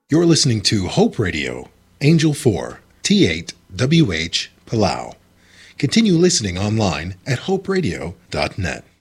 You're listening to Hope Radio, Angel 4, T8, WH, Palau. Continue listening online at hoperadio.net.